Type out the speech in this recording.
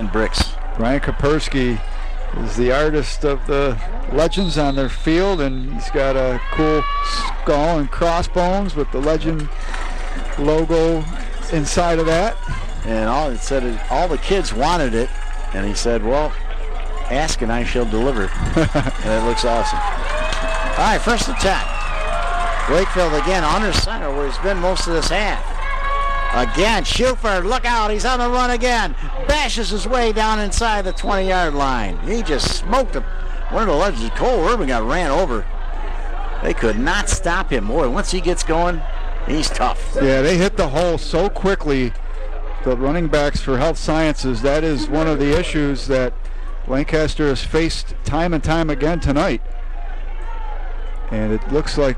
getting bricks. Brian Kapersky is the artist of the legends on their field, and he's got a cool skull and crossbones with the legend logo inside of that. And all the kids wanted it, and he said, well, ask and I shall deliver. And it looks awesome. All right, first and 10. Wakefield again under center where he's been most of this half. Again, Schuford, look out, he's on the run again. Bashes his way down inside the 20-yard line. He just smoked him. One of the legends, Cole Urban, got ran over. They could not stop him. Boy, once he gets going, he's tough. Yeah, they hit the hole so quickly, the running backs for Health Sciences. That is one of the issues that Lancaster has faced time and time again tonight. And it looks like